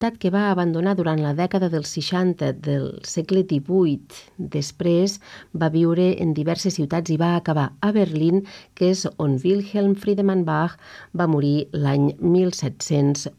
ciutat que va abandonar durant la dècada dels 60 del segle XVIII. Després va viure en diverses ciutats i va acabar a Berlín, que és on Wilhelm Friedemann Bach va morir l'any 1789.